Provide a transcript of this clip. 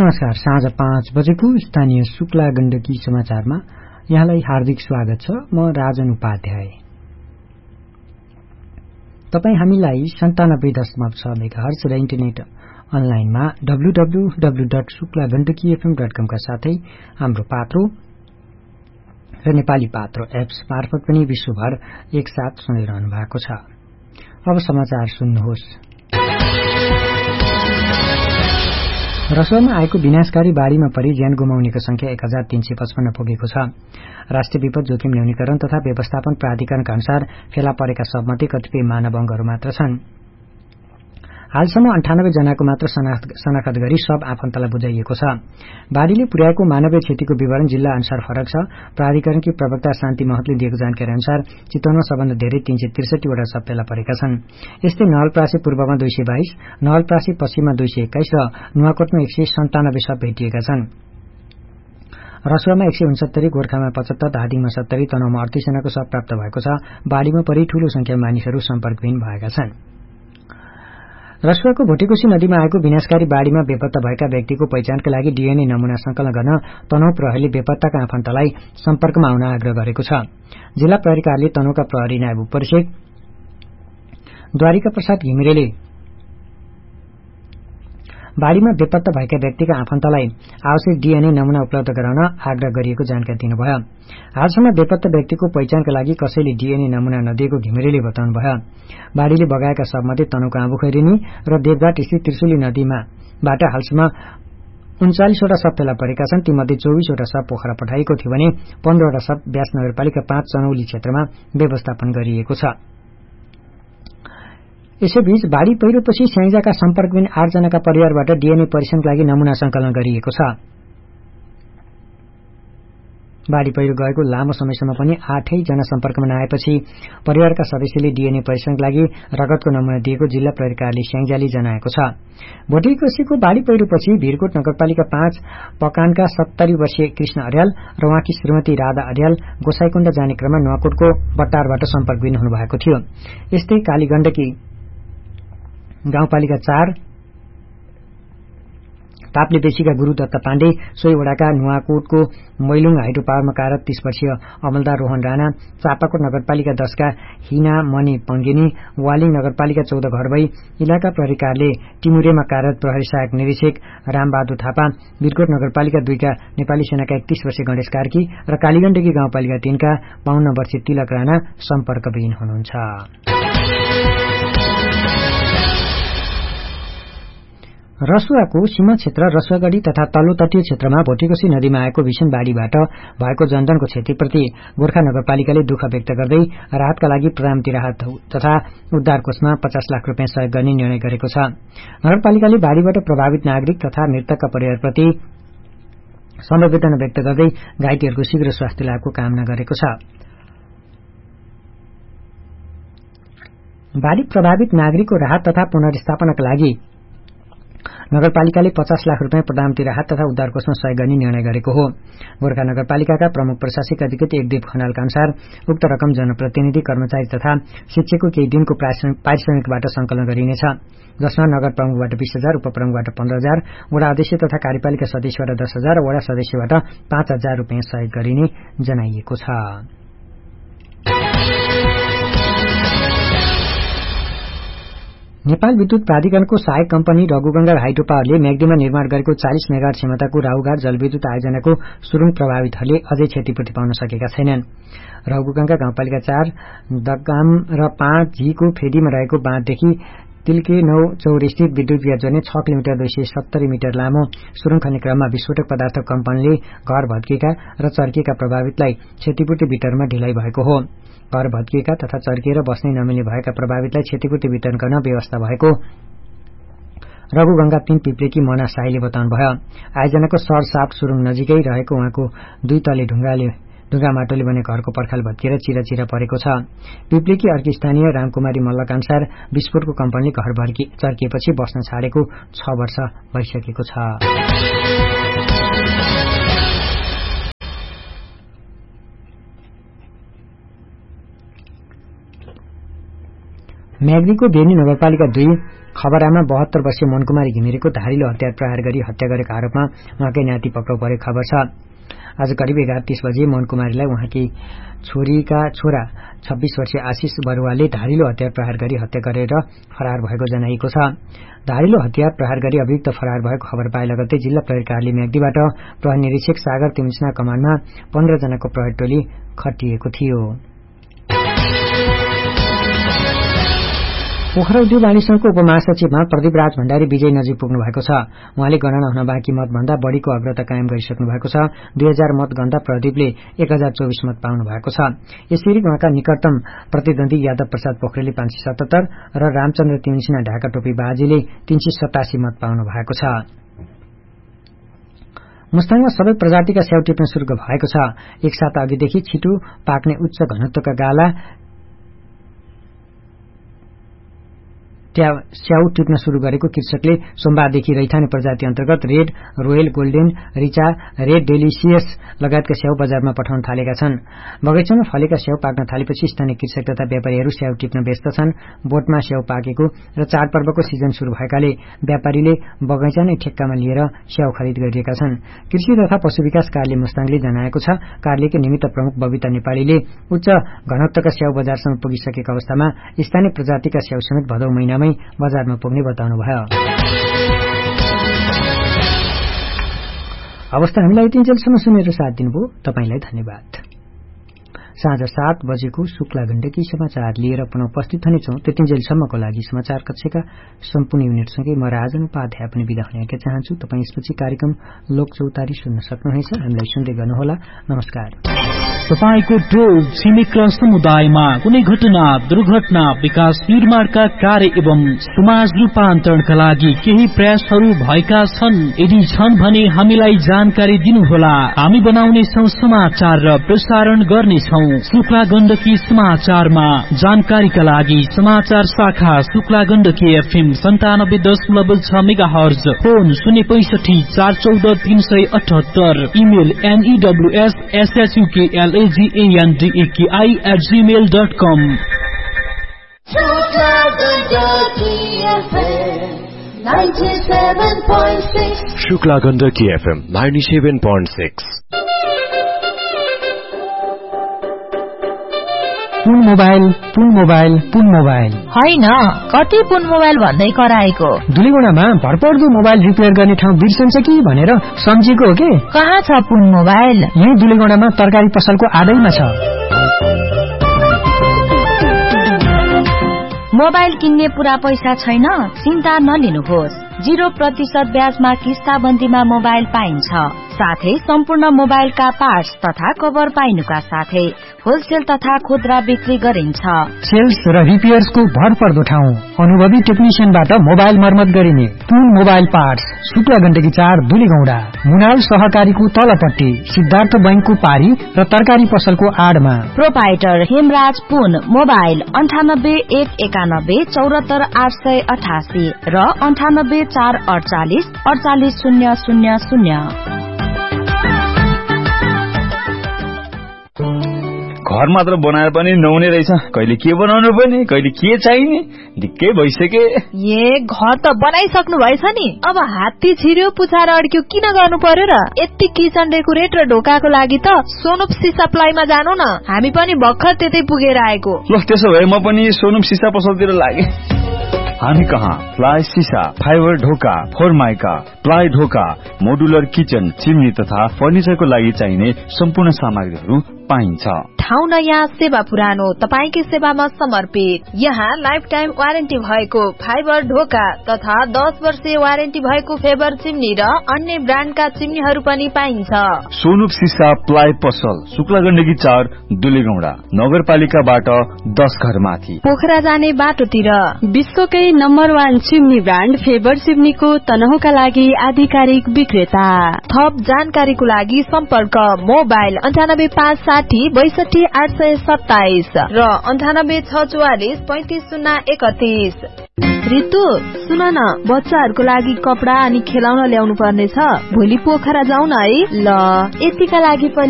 नमस्कार। साँझ 5 बजेको स्थानीय शुक्ला गण्डकी समाचारमा यहाँलाई हार्दिक स्वागत छ। म राजन उपाध्याय। तपाई हामीलाई 97.6 मेगाहर्ज र इन्टरनेट अनलाइनमा www.शुक्लागण्डकीfm.com का साथै हाम्रो पात्रो र नेपाली पात्रो एप्स मार्फत पनि विश्वभर एकसाथ सुनिरहनु भएको छ। अब समाचार सुन्नुहोस्। रसुवामा आएको विनाशकारी बाढ़ीमा परि ज्यान गुमाउनेको संख्या 1355 पुगेको छ। राष्ट्रिय विपद जोखिम न्यूनीकरण तथा व्यवस्थापन प्राधिकरणका अनुसार फेला परेका सबमध्ये कतिपय मानव अंगहरू मात्र छन्। हालसम्म 98 जनाको मात्र शनाखत गरी सब आफन्तलाई बुझाइएको छ। बाढ़ीले पुर्याएको मानवीय क्षतिको विवरण जिल्ला अनुसार फरक छ। प्राधिकरणकी प्रवक्ता शान्ति महतले दिएको जानकारी अनुसार चितवनमा सबभन्दा धेरै 363 वटा सब फेला परेका छन्। यस्तै नवलपरासी पूर्वमा 222, नवलपरासी पश्चिममा 221 र नुवाकोटमा 197 सब भेटिएका छन्। रसुवामा 169, गोर्खामा 75, धादिङमा 70, तनहुमा 38 जनाको सब प्राप्त भएको छ। बाढ़ीमा परि ठूलो संख्यामा मानिसहरू सम्पर्कविहीन भएका छन्। रसुवाको भोटेकोशी नदीमा आएको विनाशकारी बाढ़ीमा बेपत्ता भएका व्यक्तिको पहिचानका लागि डीएनए नमूना संकलन गर्न तनहुँ प्रहरीले बेपत्ताका आफन्तलाई सम्पर्कमा आउन आग्रह गरेको छ। जिल्ला प्रहरी कार्यालय तनहुँका प्रहरी नायब उपरीक्षक द्वारिका प्रसाद घिमिरेले बाढ़ीमा बेपत्ता भएका व्यक्तिका आफन्तलाई आवश्यक डीएनए नमूना उपलब्ध गराउन आग्रह गरिएको जानकारी दिनुभयो। हालसम्म बेपत्ता व्यक्तिको पहिचानका लागि कसैले डीएनए नमूना नदिएको घिमिरेले बताउनुभयो। बाढ़ीले बगाएका सबमध्ये तनहुँको आँबुखैरेनी र देवघाट स्थित त्रिशुली नदीमाबाट हालसम्म 39 वटा सब फेला परेका छन्। तीमध्ये 24 वटा सब पोखरा पठाइएको थियो भने 15 वटा सब व्यास नगरपालिका 5 चनौली क्षेत्रमा व्यवस्थापन गरिएको छ। यसैबीच बाढ़ी पहिरोपछि स्याङ्जाका सम्पर्कविहीन 8 जनाका परिवारबाट डीएनए परीक्षणका लागि नमूना संकलन गरिएको छ। बाढ़ी पहिरो गएको लामो समयसम्म पनि 8 जना सम्पर्कमा नआएपछि परिवारका सदस्यले डीएनए परीक्षणका लागि रगतको नमूना दिएको जिल्ला प्रहरी कार्यालय स्याङ्जाले जनाएको छ। भोटेकोशीको बाढ़ी पहिरोपछि भिरकोट नगरपालिका 5 पकानका 70 वर्षीय कृष्ण अर्याल र उहाँकी श्रीमती राधा अर्याल गोसाईकुण्ड जाने क्रममा नुवाकोटको बट्टारबाट सम्पर्कविहीन हुनुभएको थियो। यस्तै कालीगण्डकी गाउँपालिका 4 ताप्ले बेसीका गुरू दत्त पाण्डे, सोहीवडाका नुवाकोटको मैलुङ हाइड्रो पावरमा कार्यरत 30 वर्षीय अमलदार रोहन राणा, चापाकोट नगरपालिका 10 का हिना मणि पंगेनी, वालिङ नगरपालिका 14 घरभई, इलाका प्रहरी कार्यालय टिमुरेमा कार्यरत प्रहरी सहायक निरीक्षक रामबहादुर थापा, वीरकोट नगरपालिका 2 का नेपाली सेनाका 31 वर्षीय गणेश कार्की र कालीगण्डकी गाउँपालिका 3 का 52 वर्षीय तिलक राणा सम्पर्कविहीन हुनुहुन्छ। रसुवाको सीमा क्षेत्र रसुवागढ़ी तथा तल्लो तटीय क्षेत्रमा भोटेकोशी नदीमा आएको भीषण बाढ़ीबाट भएको जनधनको क्षतिप्रति गोर्खा नगरपालिकाले दुःख व्यक्त गर्दै राहतका लागि प्रधानमन्त्री राहत तथा उद्धार कोषमा 50 लाख रुपियाँ सहयोग गर्ने निर्णय गरेको छ। नगरपालिकाले बाढ़ीबाट प्रभावित नागरिक तथा मृतकका परिवारप्रति समवेदना व्यक्त गर्दै घाइतेहरूको शीघ्र स्वास्थ्य लाभको कामना गरेको छ। बाढ़ी प्रभावित नागरिकको राहत तथा पुनर्स्थापनाका लागि नगरपालिकाले 50 लाख रुपियाँ प्रधानमन्त्री राहत तथा उद्धार कोषमा सहयोग गर्ने निर्णय गरेको हो। गोर्खा नगरपालिकाका प्रमुख प्रशासक अधिकृत एकदेव खनालका अनुसार उक्त रकम जनप्रतिनिधि, कर्मचारी तथा शिक्षकको केही दिनको पारिश्रमिकबाट संकलन गरिनेछ, जसमा नगर प्रमुखबाट 20,000, उपप्रमुखबाट 15,000, वडा अध्यक्ष तथा कार्यपालिका सदस्यबाट 10,000 र वडा सदस्यबाट 5,000 रुपियाँ सहयोग गरिने जनाइएको छ। नेपाल विद्युत प्राधिकरणको सहायक कम्पनी रघुगंगा हाइड्रो पावरले म्याग्दीमा निर्माण गरेको 40 मेगावाट क्षमताको राहुघाट जलविद्युत आयोजनाको सुरुङ प्रभावितहरूले अझै क्षतिपूर्ति पाउन सकेका छैनन्। रघुगंगा गाउँपालिका 4 दगाम र 5 झीको फेदीमा रहेको बाँधदेखि तिल्के 9 चौरस्थित विद्युत बिहार जोड्ने 6 किलोमिटर 270 मिटर लामो सुरुङ खन्ने क्रममा विस्फोटक पदार्थ कम्पनीले घर भत्किएका र चर्किएका प्रभावितलाई क्षतिपूर्ति वितरणमा ढिलाइ भएको हो। घर भत्किएका तथा चर्किएर बस्नै नमिल्ने भएका प्रभावितलाई क्षतिपूर्ति वितरण गर्न व्यवस्था भएको रघुगंगा 3 पिप्लेकी मना शाहीले बताउनुभयो। आयोजनाको सरसाप सुरुङ नजिकै रहेको उहाँको 2 तले ढुङ्गा माटोले बनेको घरको पर्खाल भत्किएर चिराचिरा परेको छ। पिप्लेकी अर्की स्थानीय रामकुमारी मल्लका अनुसार विस्फोटको कम्पनीले घर चर्किएपछि बस्न छाडेको 6 वर्ष भइसकेको छ। म्याग्दीको बेनी नगरपालिका 2 खबरामा 72 वर्षीय मनकुमारी घिमिरेको धारिलो हतियार प्रहार गरी हत्या गरेको आरोपमा उहाँकै नाति पक्राउ परेको खबर छ। आज करिब 11:30 बजे मनकुमारीलाई उहाँकी छोरीका छोरा 26 वर्षीय आशिष बरुवाले धारिलो हतियार प्रहार गरी हत्या गरेर फरार भएको जनाइएको छ। धारिलो हतियार प्रहार गरी अभियुक्त फरार भएको खबर पाए लगत्तै जिल्ला प्रहरी कार्यालय म्याग्दीबाट प्रहरी निरीक्षक सागर तिमिसना कमानमा 15 जनाको प्रहरी टोली खटिएको थियो। पोखरा उद्योग वाणिज्य संघको उपमहासचिवमा प्रदीप राज भण्डारी विजय नजिक पुग्नु भएको छ। उहाँले गणना हुन बाँकी मतभन्दा बढ़ीको अग्रता कायम गरिसक्नु भएको छ। 2000 मत गन्दा प्रदीपले 1024 मत पाउनु भएको छ। यसरी उहाँका निकटतम प्रतिद्वन्दी यादव प्रसाद पोखरेलले 577 र रामचन्द्र तिमिसिना ढाका टोपी बाजीले 387 मत पाउनु भएको छ। मुस्ताङमा सबै प्रजातिका स्याउ टिप्न शुरू भएको छ। एक साता अघिदेखि छिटो पाक्ने उच्च घनत्वका गाला स्याउ टिप्न शुरू गरेको कृषकले सोमबारदेखि रैथाने प्रजाति अन्तर्गत red royal golden Richa red delicious लगायतका स्याउ बजारमा पठाउन थालेका छन्। बगैँचामा फलेका स्याउ पाक्न थालेपछि स्थानीय कृषक तथा व्यापारीहरू स्याउ टिप्न व्यस्त छन्। बोटमा स्याउ पाकेको र चाडपर्वको सिजन शुरू भएकाले व्यापारीले बगैँचा नै ठेक्कामा लिएर स्याउ खरिद गरिरहेका छन्। कृषि तथा पशु विकास कार्यालय मुस्ताङले जनाएको छ। कार्यालयका निमित्त प्रमुख बबिता नेपालीले उच्च घनत्वका स्याउ बजारसम्म पुगिसकेको अवस्थामा स्थानीय प्रजातिका स्याउ समेत भदौ महिना बजारमा पुग्ने बताउनु भयो। अवस्था हामीलाई यतिन्जेलसम्म सुनेर साथ दिनुभयो तपाईंलाई धन्यवाद। साँझ 7 बजेको शुक्ला गण्डकी समाचार लिएर पुनः उपस्थित हुनेछौं। त्यतिन्जेलसम्मको लागि समाचार कक्षका सम्पूर्ण युनिटसँगै म राजन उपाध्याय पनि बिदा हुन चाहन्छु। तपाई यसपछि कार्यक्रम लोक चौतारी सुन्न सक्नुहुनेछ। हामीलाई सुन्दै गर्नुहोला। नमस्कार। तपाईको टोल छिमेक र समुदायमा कुनै घटना दुर्घटना विकास निर्माणका कार्य एवं समाज रूपान्तरणका लागि केही प्रयासहरू भएका छन्। यदि छन् भने हामीलाई जानकारी दिनुहोला। हामी बनाउने छौं समाचार र प्रसारण गर्नेछौं। शुक्ला गण्डकी समाचारमा जानकारीका लागि समाचार शाखा Shukla Gandaki FM 97.6 megahertz, phone 065 414 378, email news@lagandaki@gmail.com। Shukla Gandaki FM 97.6। पुन मोबाइल होइन, कति पुन मोबाइल भन्दै कराएको। दुलीगुणामा भरपर्दो मोबाइल रिपेयर गर्ने ठाउँ बिर्सन्छ कि भनेर सम्झेको हो के। कहाँ छ पुन मोबाइल? यही दुलीगुणामा तरकारी पसलको आडैमा छ। मोबाइल किन्ने पुरा पैसा छैन? चिन्ता नलिनुहोस्। 0% ब्याजमा किस्ताबन्दीमा मोबाइल पाइन्छ। साथै सम्पूर्ण मोबाइलका पार्ट्स तथा कभर पाइनुका साथै होलसेल तथा खुद्रा बिक्री गरिन्छ। सेल्स र रिपेयर्सको भरपर्दो ठाउँ, अनुभवी टेक्निशियनबाट मोबाइल मर्मत गरिने पुन मोबाइल पार्ट्स, शुक्ला गण्डकी 4 दुलीगौंडा, मुनाल सहकारीको तलपट्टि, सिद्धार्थ बैंकको पारी र तरकारी पसलको आडमा। प्रोपाइटर हेमराज पुन। मोबाइल 98 191 74 888 र 98 448 48 000। घर मात्र बनाएर पनि नहुने रहेछ। कहिले के बनाउनु पर्ने, कहिले के चाहिने, ढिक्कै भइसके। घर त बनाइसक्नु भएछ नि, अब हात्ती छिर्यो पुछार अड्क्यो किन गर्नु पर्यो र? यति किचन डेकोरेट र ढोकाको लागि त सोनुप सिसा प्लाईमा जानु न। हामी पनि भर्खर त्यतै पुगेर आएको। ल त्यसो भए म पनि सोनुप सिसा पसलतिर लागे। हामी कहाँ प्लाई सिसा, फाइबर ढोका, फोरमाइका, प्लाई ढोका, मोडुलर किचन, चिम्नी तथा फर्निचरको लागि चाहिने सम्पूर्ण सामग्रीहरू पाइन्छ। ठाउँ नयाँ, सेवा पुरानो, तपाईकै सेवामा समर्पित। यहाँ लाइफ टाइम वारेन्टी भएको फाइबर ढोका तथा 10 वर्षे वारेन्टी भएको फेबर चिम्नी र अन्य ब्रान्डका चिम्नीहरू पनि पाइन्छ। सोनुप सिसा प्लाई पसल, शुक्ला गण्डकी 4 दुलीगौंडा, नगरपालिकाबाट 10 घर माथि। पोखरा जाने बाटोतिर विश्वकै नम्बर 1 चिम्नी ब्रान्ड फेबर चिम्नीको तनहुका लागि आधिकारिक विक्रेता। थप जानकारीको लागि सम्पर्क मोबाइल 98560 62 827 र 98644 35031। ऋतु सुन न, बच्चाहरूको लागि कपडा अनि खेलाउन ल्याउनु पर्नेछ। भोलि पोखरा जाउँ न है। ल, यतिका लागि